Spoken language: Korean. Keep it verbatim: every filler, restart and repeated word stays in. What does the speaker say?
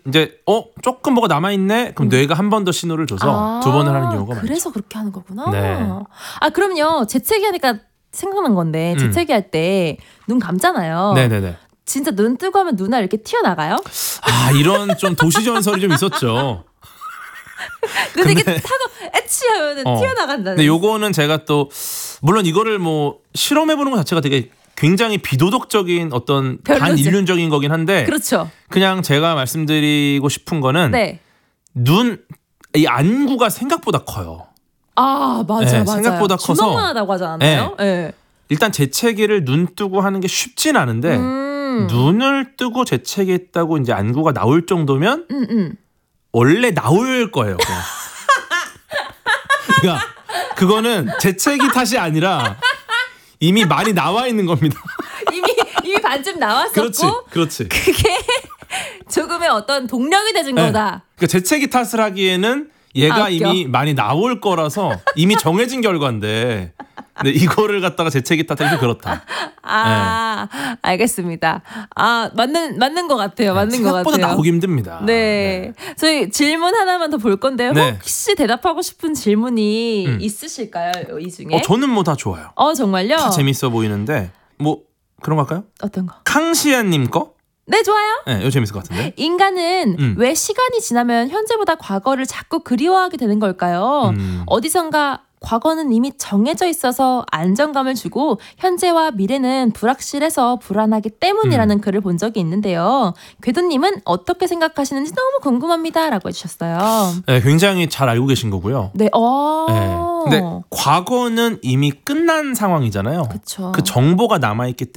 이제 어 조금 뭐가 남아 있네. 그럼 음. 뇌가 한 번 더 신호를 줘서 아, 두 번을 하는 경우가 많죠. 그래서 그렇게 하는 거구나. 네. 아 그럼요. 재채기 하니까 생각난 건데 음. 재채기 할 때 눈 감잖아요. 네네네. 진짜 눈 뜨고 하면 눈알 이렇게 튀어나가요? 아 이런 좀 도시 전설이 좀 있었죠. 근데 이게 타고 애취하면 어. 튀어나간다는. 근데 요거는 제가 또 물론 이거를 뭐 실험해보는 것 자체가 되게 굉장히 비도덕적인 어떤 반인륜적인 거긴 한데 그렇죠. 그냥 제가 말씀드리고 싶은 거는 네. 눈, 이 안구가 생각보다 커요. 아 맞아요. 네, 맞아요. 생각보다 커서 주먹만하다고 하지 않나요? 네. 네. 일단 재채기를 눈 뜨고 하는 게 쉽진 않은데 음. 눈을 뜨고 재채기했다고 이제 안구가 나올 정도면 음, 음. 원래 나올 거예요. 그러니까 그거는 재채기 탓이 아니라 이미 많이 나와 있는 겁니다. 이미 이미 반쯤 나왔었고, 그렇지, 그렇지. 그게 조금의 어떤 동력이 돼준 네. 거다. 그러니까 재채기 탓을 하기에는 얘가 아, 이미 많이 나올 거라서 이미 정해진 결과인데. 근데 이거를 갖다가 재채기 탓하기 그렇다. 아, 네. 알겠습니다. 아, 맞는 맞는 것 같아요. 맞는 것 같아요. 생각보다 나오기 힘듭니다. 네. 네. 저희 질문 하나만 더 볼 건데요. 네. 혹시 대답하고 싶은 질문이 음. 있으실까요? 이 중에? 어, 저는 뭐 다 좋아요. 어, 정말요? 다 재밌어 보이는데 뭐 그런 거 할까요? 어떤 거? 캉시아님 거? 네, 좋아요. 네, 이거 재밌을 것 같은데. 인간은 음. 왜 시간이 지나면 현재보다 과거를 자꾸 그리워하게 되는 걸까요? 음. 어디선가 과거는 이미 정해져 있어서 안정감을 주고 현재와 미래는 불확실해서 불안하기 때문이라는 음. 글을 본 적이 있는데요. 궤도님은 어떻게 생각하시는지 너무 궁금합니다. 라고 해주셨어요. 네, 굉장히 잘 알고 계신 거고요. 네, 어. 네. 근데 과거는 이미 끝난 상황이잖아요. 그쵸. 그 정보가 남아있기 때문에